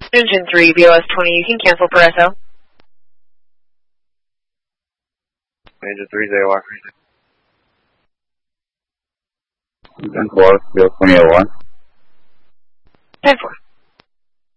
Engine 3, BOS 20, you can cancel per SO. Engine 3, ZOR. Engine 4, BOS 2001. 10-4.